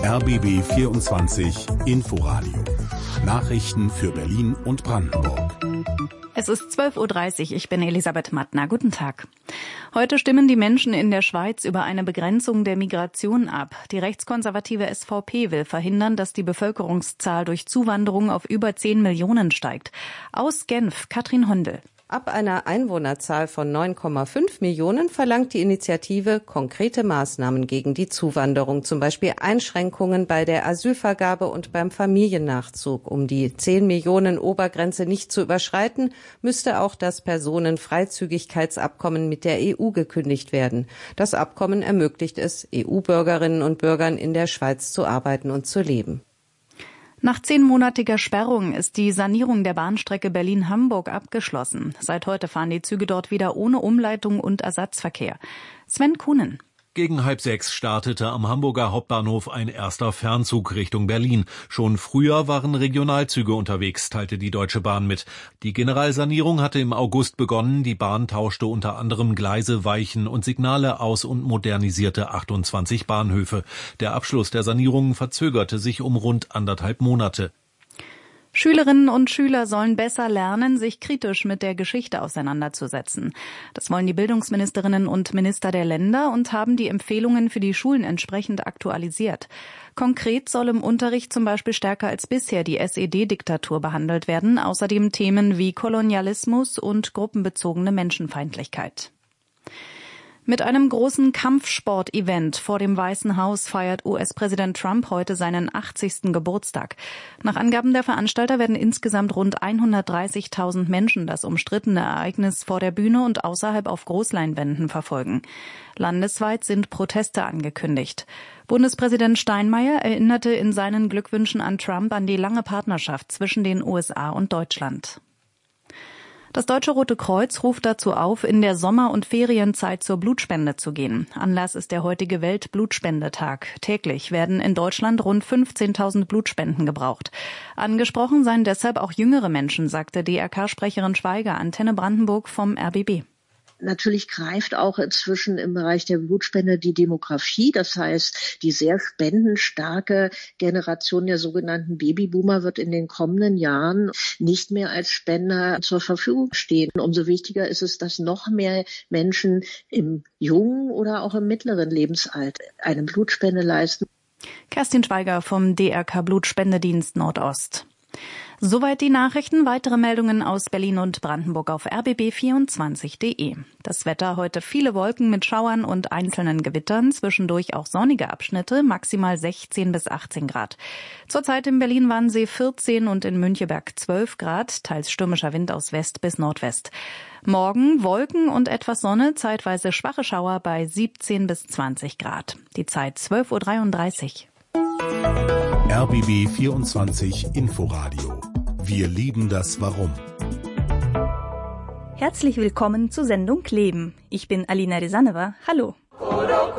RBB 24 Inforadio. Nachrichten für Berlin und Brandenburg. Es ist 12:30 Uhr, ich bin Elisabeth Mattner. Guten Tag. Heute stimmen die Menschen in der Schweiz über eine Begrenzung der Migration ab. Die rechtskonservative SVP will verhindern, dass die Bevölkerungszahl durch Zuwanderung auf über 10 Millionen steigt. Aus Genf, Katrin Hondel. Ab einer Einwohnerzahl von 9,5 Millionen verlangt die Initiative konkrete Maßnahmen gegen die Zuwanderung, zum Beispiel Einschränkungen bei der Asylvergabe und beim Familiennachzug. Um die 10 Millionen Obergrenze nicht zu überschreiten, müsste auch das Personenfreizügigkeitsabkommen mit der EU gekündigt werden. Das Abkommen ermöglicht es, EU-Bürgerinnen und Bürgern in der Schweiz zu arbeiten und zu leben. Nach 10-monatiger Sperrung ist die Sanierung der Bahnstrecke Berlin-Hamburg abgeschlossen. Seit heute fahren die Züge dort wieder ohne Umleitung und Ersatzverkehr. Sven Kuhnen. Gegen 5:30 startete am Hamburger Hauptbahnhof ein erster Fernzug Richtung Berlin. Schon früher waren Regionalzüge unterwegs, teilte die Deutsche Bahn mit. Die Generalsanierung hatte im August begonnen. Die Bahn tauschte unter anderem Gleise, Weichen und Signale aus und modernisierte 28 Bahnhöfe. Der Abschluss der Sanierung verzögerte sich um rund 1,5 Monate. Schülerinnen und Schüler sollen besser lernen, sich kritisch mit der Geschichte auseinanderzusetzen. Das wollen die Bildungsministerinnen und Minister der Länder und haben die Empfehlungen für die Schulen entsprechend aktualisiert. Konkret soll im Unterricht zum Beispiel stärker als bisher die SED-Diktatur behandelt werden, außerdem Themen wie Kolonialismus und gruppenbezogene Menschenfeindlichkeit. Mit einem großen Kampfsport-Event vor dem Weißen Haus feiert US-Präsident Trump heute seinen 80. Geburtstag. Nach Angaben der Veranstalter werden insgesamt rund 130.000 Menschen das umstrittene Ereignis vor der Bühne und außerhalb auf Großleinwänden verfolgen. Landesweit sind Proteste angekündigt. Bundespräsident Steinmeier erinnerte in seinen Glückwünschen an Trump an die lange Partnerschaft zwischen den USA und Deutschland. Das Deutsche Rote Kreuz ruft dazu auf, in der Sommer- und Ferienzeit zur Blutspende zu gehen. Anlass ist der heutige Weltblutspendetag. Täglich werden in Deutschland rund 15.000 Blutspenden gebraucht. Angesprochen seien deshalb auch jüngere Menschen, sagte DRK-Sprecherin Schweiger, Antenne Brandenburg vom RBB. Natürlich greift auch inzwischen im Bereich der Blutspende die Demografie. Das heißt, die sehr spendenstarke Generation der sogenannten Babyboomer wird in den kommenden Jahren nicht mehr als Spender zur Verfügung stehen. Umso wichtiger ist es, dass noch mehr Menschen im jungen oder auch im mittleren Lebensalter eine Blutspende leisten. Kerstin Schweiger vom DRK Blutspendedienst Nordost. Soweit die Nachrichten. Weitere Meldungen aus Berlin und Brandenburg auf rbb24.de. Das Wetter heute: viele Wolken mit Schauern und einzelnen Gewittern, zwischendurch auch sonnige Abschnitte, maximal 16 bis 18 Grad. Zurzeit in Berlin-Wannsee 14 und in Müncheberg 12 Grad, teils stürmischer Wind aus West bis Nordwest. Morgen Wolken und etwas Sonne, zeitweise schwache Schauer bei 17 bis 20 Grad. Die Zeit 12:33 Uhr. RBB 24 Inforadio. Wir lieben das Warum. Herzlich willkommen zur Sendung Leben. Ich bin Alina Risanova. Hallo.